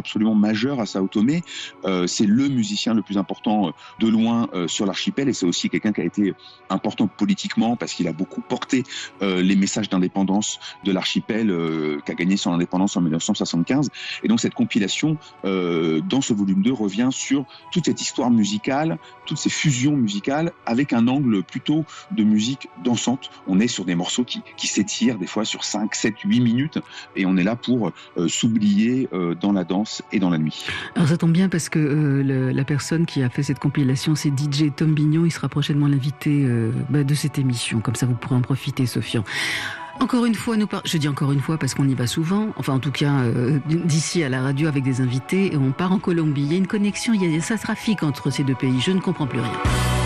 absolument majeur à Sao Tomé. C'est le musicien le plus important de loin sur l'archipel, et c'est aussi quelqu'un qui a été important politiquement parce qu'il a beaucoup porté les messages d'indépendance de l'archipel, qui a gagné son indépendance en 1975. Et donc cette compilation, dans ce volume 2, revient sur toute cette histoire musicale, toutes ces fusions musicales, avec un angle plutôt de musique dansante. On est sur des morceaux qui s'étirent des fois sur 5, 7, 8 minutes, et on est là pour s'oublier dans la danse et dans la nuit. Alors ça tombe bien parce que la personne qui a fait cette compilation, c'est DJ Tom Bignon. Il sera prochainement l'invité de cette émission. Comme ça, vous pourrez en profiter, Sofian. Encore une fois, je dis encore une fois parce qu'on y va souvent, enfin en tout cas d'ici à la radio avec des invités, et on part en Colombie. Il y a une connexion, ça trafique entre ces deux pays, je ne comprends plus rien.